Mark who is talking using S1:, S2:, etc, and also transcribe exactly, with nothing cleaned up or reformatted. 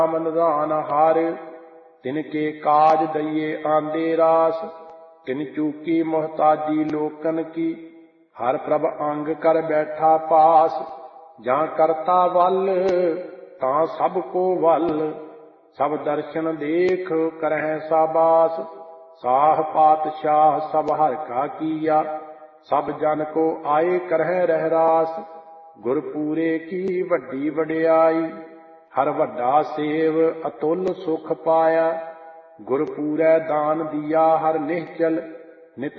S1: ਨਿਧਾਨ ਹਰ ਤਿਨਕੇ ਕਾਜ ਦਈਏ ਆਂਦੇ ਰਾਸ। ਤਿਨ ਚੂਕੀ ਮੁਹਤਾਜੀ ਲੋਕਨ ਕੀ ਹਰ ਪ੍ਰਭ ਅੰਗ ਕਰ ਬੈਠਾ ਪਾਸ। ਜਾਂ ਕਰਤਾ ਵੱਲ ਤਾਂ ਸਭ ਕੋ ਵੱਲ ਸਭ ਦਰਸ਼ਨ ਦੇਖ ਕਰਹਿ ਸਾਬਾਸ। ਸਾਹ ਪਾਤਸ਼ਾਹ ਸਭ ਹਰਿ ਕਾ ਕੀਆ ਸਭ ਜਨ ਕੋ ਆਏ ਕਰਹਿ ਰਹਿ ਰਾਸ। ਗੁਰਪੂਰੇ ਕੀ ਵੱਡੀ ਵਡਿਆਈ ਹਰ ਵੱਡਾ ਸੇਵ ਅਤੁਲ ਸੁਖ ਪਾਇਆ। ਗੁਰਪੂਰੈ ਦਾਨ ਦੀਆ ਹਰ ਨਿਹਚਲ